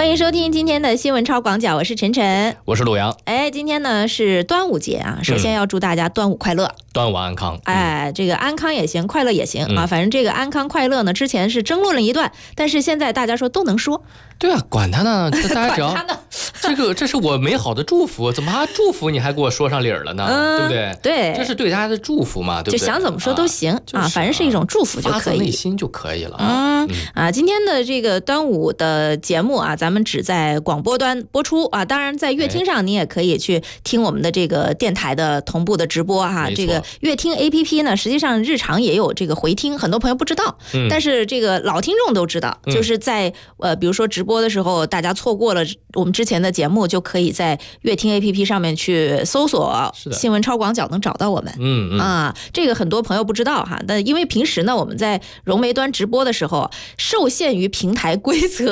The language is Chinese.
欢迎收听今天的新闻超广角，我是晨晨， 我是陆阳。 今天呢是端午节啊，首先要祝大家端午快乐， 端午安康。 这个安康也行，快乐也行啊，反正这个安康快乐呢，之前是争论了一段，但是现在大家说都能说。 对啊，管他呢，大家只要这是我美好的祝福，怎么还祝福你还给我说上理儿了呢？对不对？ 对， 这是对大家的祝福嘛，对不对？ 就想怎么说都行啊，反正是一种祝福就可以， 发自内心就可以了。 今天的这个端午的节目啊，咱们只在广播端播出啊，当然在乐听上你也可以去听我们的这个电台的同步的直播哈。这个乐听 APP 呢，实际上日常也有这个回听，很多朋友不知道，但是这个老听众都知道，就是在比如说直播的时候，大家错过了我们之前的节目，就可以在乐听 APP 上面去搜索新闻超广角，能找到我们。这个很多朋友不知道哈，但因为平时呢我们在融媒端直播的时候受限于平台规则，